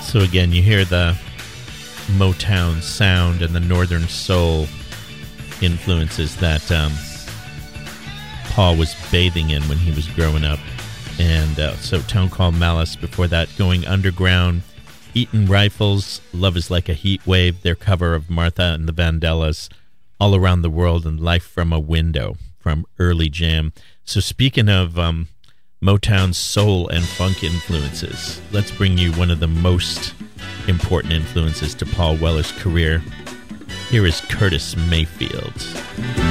So again, you hear the Motown sound and the Northern Soul influences that Paul was bathing in when he was growing up. And so Town Called Malice, before that, Going Underground, Eaton Rifles, Love is Like a Heat Wave, their cover of Martha and the Vandellas, All Around the World, and Life from a Window from Early Jam. So speaking of Motown soul and funk influences, let's bring you one of the most important influences to Paul Weller's career. Here is Curtis Mayfield.